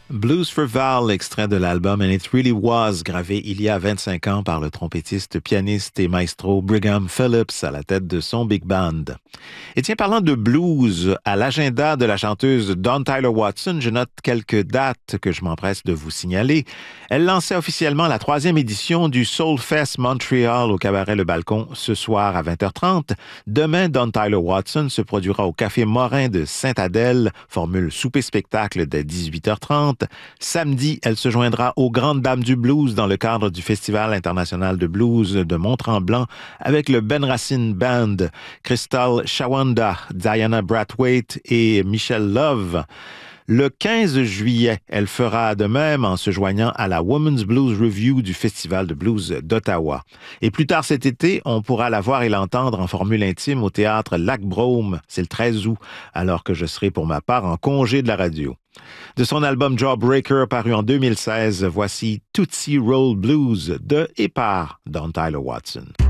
Blues for Val, extrait de l'album And It Really Was, gravé il y a 25 ans par le trompettiste, pianiste et maestro Brigham Phillips à la tête de son big band. Et tiens, parlant de blues, à l'agenda de la chanteuse Dawn Tyler Watson, je note quelques dates que je m'empresse de vous signaler. Elle lançait officiellement la 3e édition du Soul Fest Montreal au cabaret Le Balcon ce soir à 20h30. Demain, Dawn Tyler Watson se produira au Café Morin de Sainte-Adèle, formule souper-spectacle dès 18h30. Samedi, elle se joindra aux Grandes Dames du Blues dans le cadre du Festival international de blues de Mont-Tremblant avec le Ben Racine Band, Crystal Shawanda, Diana Brathwaite et Michelle Love. Le 15 juillet, elle fera de même en se joignant à la Women's Blues Review du Festival de blues d'Ottawa. Et plus tard cet été, on pourra la voir et l'entendre en formule intime au théâtre Lac-Brome, c'est le 13 août, alors que je serai pour ma part en congé de la radio. De son album Jawbreaker paru en 2016, voici Tootsie Roll Blues de et par Dawn Tyler Watson.